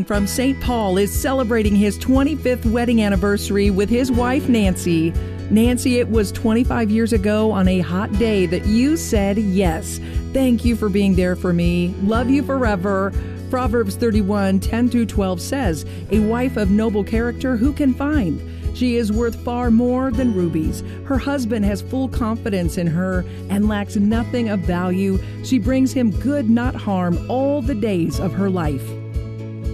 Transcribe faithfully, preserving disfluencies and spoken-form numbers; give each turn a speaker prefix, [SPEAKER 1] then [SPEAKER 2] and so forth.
[SPEAKER 1] from Saint Paul is celebrating his twenty-fifth wedding anniversary with his wife, Nancy. Nancy, it was twenty-five years ago on a hot day that you said yes. Thank you for being there for me. Love you forever. Proverbs thirty-one, ten through twelve says, a wife of noble character who can find? She is worth far more than rubies. Her husband has full confidence in her and lacks nothing of value. She brings him good, not harm, all the days of her life.